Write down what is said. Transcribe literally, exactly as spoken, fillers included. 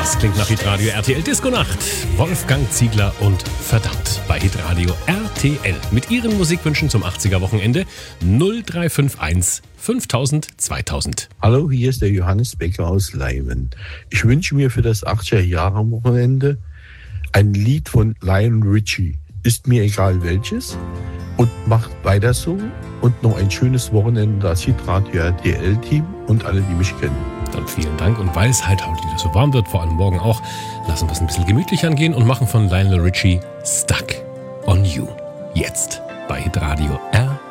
Das klingt nach Hitradio R T L Disco Nacht. Wolfgang Ziegler und verdammt bei Hitradio R T L. Mit Ihren Musikwünschen zum achtziger Wochenende null drei fünf eins fünftausend zweitausend. Hallo, hier ist der Johannes Becker aus Leimen. Ich wünsche mir für das achtziger Jahre Wochenende ein Lied von Lionel Richie. Ist mir egal welches. Und macht weiter so. Und noch ein schönes Wochenende, das Hitradio R T L-Team und alle, die mich kennen. Dann vielen Dank. Und weil es halt heute wieder so warm wird, vor allem morgen auch, lassen wir es ein bisschen gemütlich angehen und machen von Lionel Richie Stuck on You. Jetzt bei Hitradio R T L.